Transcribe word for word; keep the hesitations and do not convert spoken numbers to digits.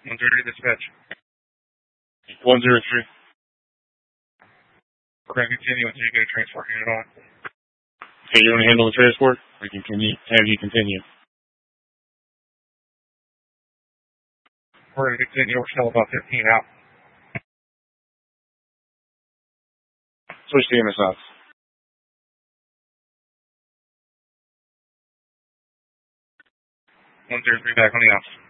one zero three dispatch. one zero three. We're going to continue until you get a transport unit on. Okay, you want to handle the transport? We can continue, have you continue. We're going to continue. We're still about fifteen out. Switch to M S ops. one zero three back on the ops.